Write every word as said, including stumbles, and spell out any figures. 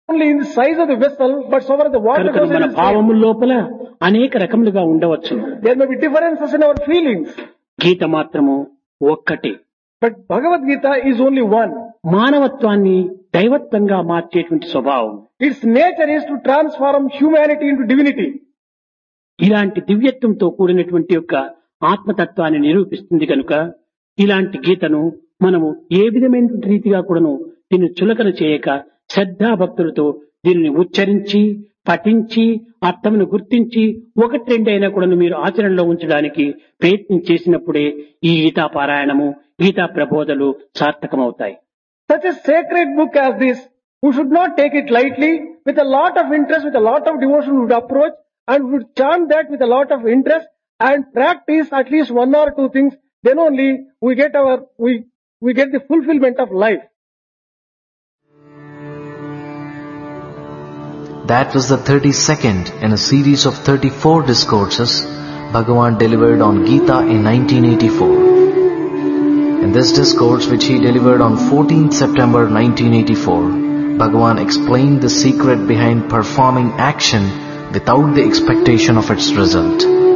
only in the size of the vessel, but so far as the water కనుక goes, మన it is same. భావముల లోపల అనేక రకములుగా ఉండవచ్చు. There may be differences in our feelings, గీత మాత్రము ఒక్కటే. but Bhagavad Gita is only one. మానవత్వాన్ని దైవత్వంగా మార్చేటువంటి స్వభావం. Its nature is to transform humanity into divinity. ఇలాంటి దివ్యత్వంతో కూడినటువంటి యొక్క ఆత్మతత్వాన్ని నిరూపిస్తుంది కనుక ఇలాంటి గీతను మనము ఏ విధమైనటువంటి రీతిగా కూడాను దీన్ని చులకన చేయక శ్రద్ధాభక్తులతో దీనిని ఉచ్చరించి పఠించి అర్థమును గుర్తించి ఒకటి రెండైనా కూడా మీరు ఆచరణలో ఉంచడానికి ప్రయత్నం చేసినప్పుడే ఈ గీతా పారాయణము Gita ప్రబోధలు సార్థకమవుతాయి. Such a sacred book as this, we should not take it lightly. With a lot of interest, with a lot of devotion, we would approach and we would chant that with a lot of interest and practice at least one or two things. Then only we get our we we get the fulfillment of life. That was the thirty-second in a series of thirty-four discourses Bhagavan delivered on Gita in nineteen eighty-four. In this discourse, which he delivered on fourteenth September nineteen eighty-four, Bhagavan explained the secret behind performing action without the expectation of its result.